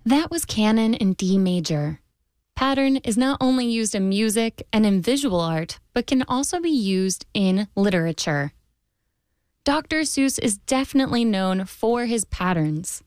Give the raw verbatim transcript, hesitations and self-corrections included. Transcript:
That was canon in D major. Pattern is not only used in music and in visual art, but can also be used in literature. Doctor Seuss is definitely known for his patterns.